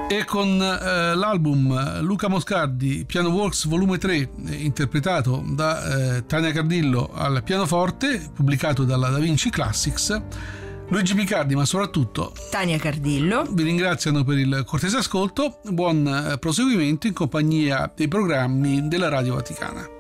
E con l'album Luca Moscardi Piano Works volume 3, interpretato da Tania Cardillo al pianoforte, pubblicato dalla Da Vinci Classics, Luigi Picardi, ma soprattutto Tania Cardillo vi ringraziano per il cortese ascolto. Buon proseguimento in compagnia dei programmi della Radio Vaticana.